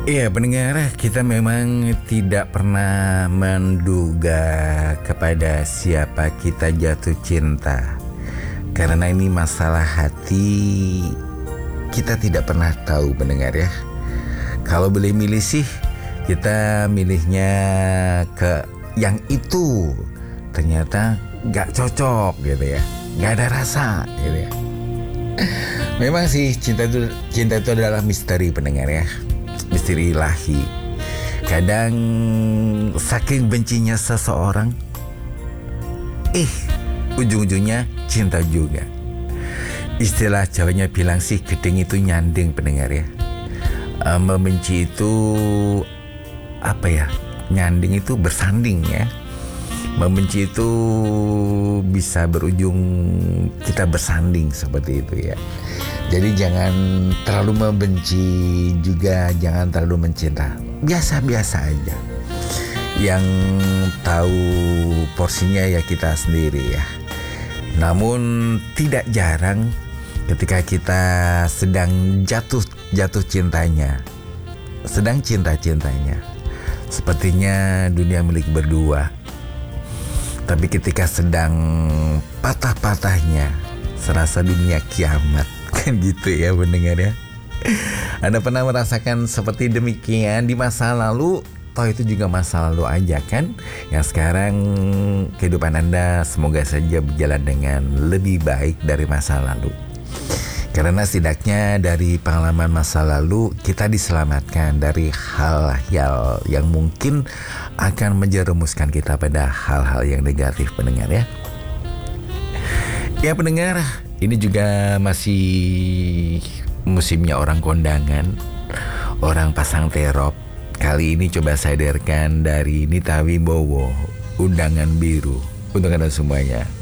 Iya pendengar, kita memang tidak pernah menduga kepada siapa kita jatuh cinta. Karena ini masalah hati, kita tidak pernah tahu pendengar ya. Kalau boleh milih sih, kita milihnya ke yang itu. Ternyata gak cocok gitu ya, gak ada rasa gitu ya. Memang sih cinta itu adalah misteri pendengar ya. Misteri ilahi. Kadang saking bencinya seseorang, ujung-ujungnya cinta juga. Istilah Jawanya bilang sih gedeng itu nyanding pendengar ya. Membenci itu apa ya? Nyanding itu bersanding ya. Membenci itu bisa berujung kita bersanding seperti itu ya. Jadi jangan terlalu membenci juga jangan terlalu mencinta. Biasa-biasa aja. Yang tahu porsinya ya kita sendiri ya. Namun tidak jarang ketika kita sedang jatuh cintanya, sedang cinta-cintanya. Sepertinya dunia milik berdua. Tapi ketika sedang patah-patahnya, serasa dunia kiamat. Kan gitu ya pendengar ya. Anda pernah merasakan seperti demikian di masa lalu? Toh itu juga masa lalu aja kan. Yang sekarang kehidupan Anda semoga saja berjalan dengan lebih baik dari masa lalu. Karena setidaknya dari pengalaman masa lalu kita diselamatkan dari hal-hal yang mungkin akan menjerumuskan kita pada hal-hal yang negatif pendengar ya. Ya pendengar, ini juga masih musimnya orang kondangan, orang pasang terop. Kali ini coba saya hadirkan dari Nita Wibowo, Undangan Biru. Untuk Anda semuanya.